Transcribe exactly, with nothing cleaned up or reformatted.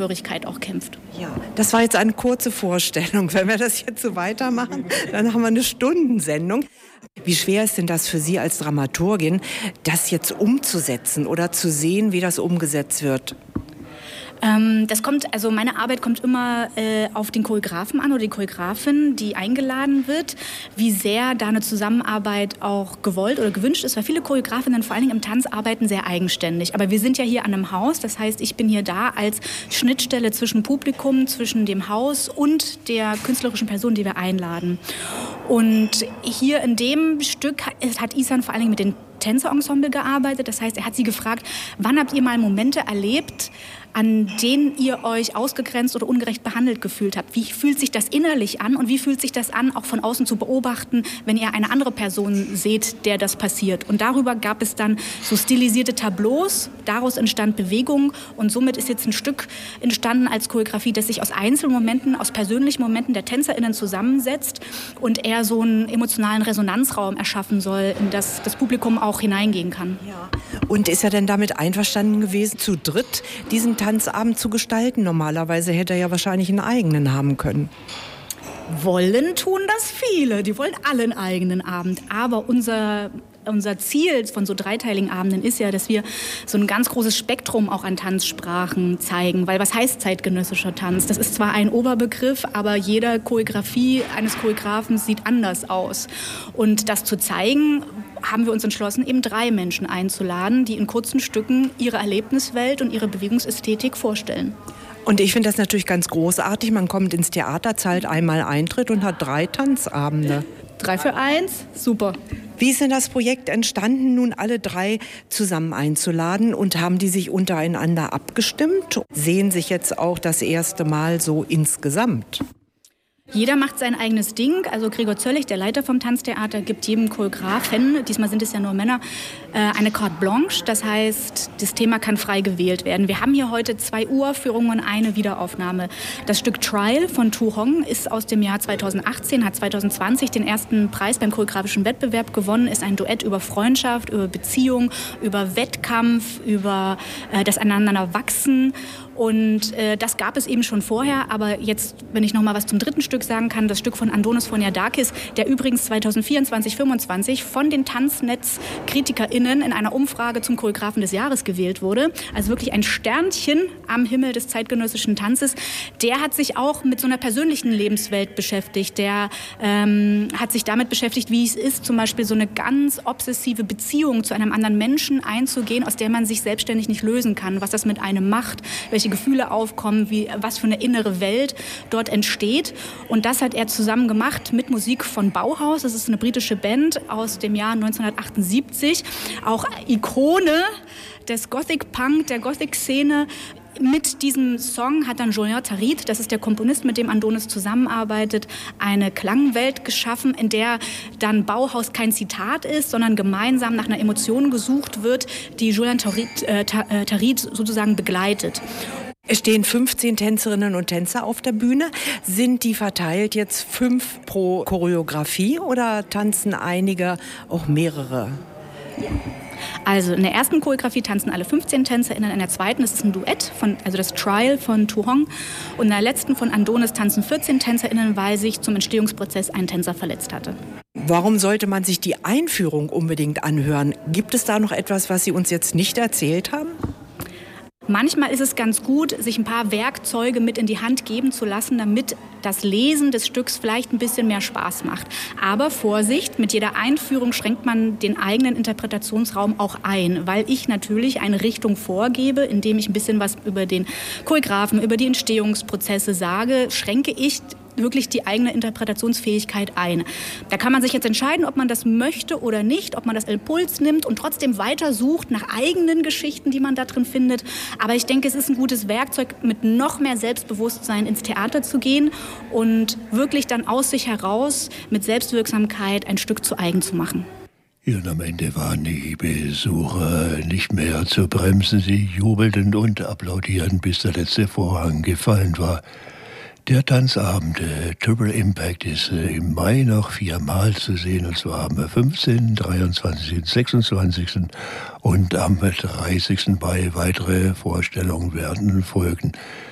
Zusammengehörigkeit auch kämpft. Ja, das war jetzt eine kurze Vorstellung. Wenn wir das jetzt so weitermachen, dann haben wir eine Stundensendung. Wie schwer ist denn das für Sie als Dramaturgin, das jetzt umzusetzen oder zu sehen, wie das umgesetzt wird? Ähm, das kommt, also meine Arbeit kommt immer äh, auf den Choreografen an oder die Choreografin, die eingeladen wird, wie sehr da eine Zusammenarbeit auch gewollt oder gewünscht ist, weil viele Choreografinnen vor allen Dingen im Tanz arbeiten sehr eigenständig. Aber wir sind ja hier an einem Haus, das heißt, ich bin hier da als Schnittstelle zwischen Publikum, zwischen dem Haus und der künstlerischen Person, die wir einladen. Und hier in dem Stück hat Ihsan vor allen Dingen mit den Tänzerensemble gearbeitet. Das heißt, er hat sie gefragt, wann habt ihr mal Momente erlebt, an denen ihr euch ausgegrenzt oder ungerecht behandelt gefühlt habt? Wie fühlt sich das innerlich an und wie fühlt sich das an, auch von außen zu beobachten, wenn ihr eine andere Person seht, der das passiert? Und darüber gab es dann so stilisierte Tableaus, daraus entstand Bewegung und somit ist jetzt ein Stück entstanden als Choreografie, das sich aus Einzelmomenten, aus persönlichen Momenten der TänzerInnen zusammensetzt und eher so einen emotionalen Resonanzraum erschaffen soll, in das das Publikum auch hineingehen kann. Ja. Und ist er denn damit einverstanden gewesen, zu dritt diesen Tanzabend zu gestalten? Normalerweise hätte er ja wahrscheinlich einen eigenen haben können. Wollen tun das viele. Die wollen alle einen eigenen Abend. Aber unser Unser Ziel von so dreiteiligen Abenden ist ja, dass wir so ein ganz großes Spektrum auch an Tanzsprachen zeigen. Weil was heißt zeitgenössischer Tanz? Das ist zwar ein Oberbegriff, aber jede Choreografie eines Choreografen sieht anders aus. Und das zu zeigen, haben wir uns entschlossen, eben drei Menschen einzuladen, die in kurzen Stücken ihre Erlebniswelt und ihre Bewegungsästhetik vorstellen. Und ich finde das natürlich ganz großartig. Man kommt ins Theater, zahlt einmal Eintritt und hat drei Tanzabende. Drei für eins, super. Wie ist denn das Projekt entstanden, nun alle drei zusammen einzuladen und haben die sich untereinander abgestimmt? Sehen sich jetzt auch das erste Mal so insgesamt? Jeder macht sein eigenes Ding. Also Gregor Zöllig, der Leiter vom Tanztheater, gibt jedem Choreografen, diesmal sind es ja nur Männer, eine Carte Blanche. Das heißt, das Thema kann frei gewählt werden. Wir haben hier heute zwei Uraufführungen und eine Wiederaufnahme. Das Stück Trial von Tu Hong ist aus dem Jahr zweitausendachtzehn, hat zweitausendzwanzig den ersten Preis beim choreografischen Wettbewerb gewonnen, ist ein Duett über Freundschaft, über Beziehung, über Wettkampf, über äh, das Aneinanderwachsen. Und äh, das gab es eben schon vorher, aber jetzt, wenn ich noch mal was zum dritten Stück sagen kann, das Stück von Andonis Foniadakis, der übrigens zweitausendvierundzwanzig fünfundzwanzig von den Tanznetz-KritikerInnen in einer Umfrage zum Choreografen des Jahres gewählt wurde. Also wirklich ein Sternchen am Himmel des zeitgenössischen Tanzes. Der hat sich auch mit so einer persönlichen Lebenswelt beschäftigt. Der ähm, hat sich damit beschäftigt, wie es ist, zum Beispiel so eine ganz obsessive Beziehung zu einem anderen Menschen einzugehen, aus der man sich selbstständig nicht lösen kann, was das mit einem macht, welche Gefühle aufkommen, wie, was für eine innere Welt dort entsteht. Und das hat er zusammen gemacht mit Musik von Bauhaus. Das ist eine britische Band aus dem Jahr neunzehnhundertachtundsiebzig. Auch Ikone des Gothic-Punk, der Gothic-Szene. Mit diesem Song hat dann Julien Tarit, das ist der Komponist, mit dem Andonis zusammenarbeitet, eine Klangwelt geschaffen, in der dann Bauhaus kein Zitat ist, sondern gemeinsam nach einer Emotion gesucht wird, die Julien Tarit, äh, Tarit sozusagen begleitet. Es stehen fünfzehn Tänzerinnen und Tänzer auf der Bühne. Sind die verteilt jetzt fünf pro Choreografie oder tanzen einige auch mehrere? Also in der ersten Choreografie tanzen alle fünfzehn TänzerInnen, in der zweiten ist es ein Duett, von, also das Trial von Tu Hong. Und in der letzten von Andonis tanzen vierzehn TänzerInnen, weil sich zum Entstehungsprozess ein Tänzer verletzt hatte. Warum sollte man sich die Einführung unbedingt anhören? Gibt es da noch etwas, was Sie uns jetzt nicht erzählt haben? Manchmal ist es ganz gut, sich ein paar Werkzeuge mit in die Hand geben zu lassen, damit das Lesen des Stücks vielleicht ein bisschen mehr Spaß macht. Aber Vorsicht, mit jeder Einführung schränkt man den eigenen Interpretationsraum auch ein, weil ich natürlich eine Richtung vorgebe, indem ich ein bisschen was über den Choreografen, über die Entstehungsprozesse sage, schränke ich wirklich die eigene Interpretationsfähigkeit ein. Da kann man sich jetzt entscheiden, ob man das möchte oder nicht, ob man das Impuls nimmt und trotzdem weiter sucht nach eigenen Geschichten, die man da drin findet. Aber ich denke, es ist ein gutes Werkzeug, mit noch mehr Selbstbewusstsein ins Theater zu gehen und wirklich dann aus sich heraus mit Selbstwirksamkeit ein Stück zu eigen zu machen. Ja, und am Ende waren die Besucher nicht mehr zu bremsen. Sie jubelten und applaudierten, bis der letzte Vorhang gefallen war. Der Tanzabend äh, Triple Impact ist äh, im Mai noch viermal zu sehen, und zwar am fünfzehnten, dreiundzwanzigsten, sechsundzwanzigsten und am dreißigsten Mai. Weitere Vorstellungen werden folgen.